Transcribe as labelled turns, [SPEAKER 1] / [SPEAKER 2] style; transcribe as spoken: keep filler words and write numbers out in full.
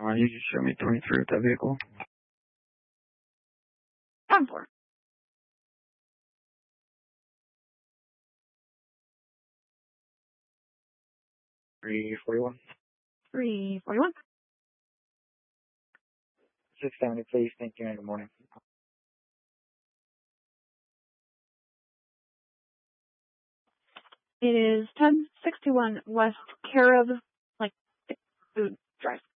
[SPEAKER 1] Uh, you just show me twenty-three with that vehicle.
[SPEAKER 2] Time for.
[SPEAKER 1] three forty-one.
[SPEAKER 2] three forty-one.
[SPEAKER 1] six seventy, please. Thank you, and good morning.
[SPEAKER 2] It is ten sixty-one West Carob, like, food drive.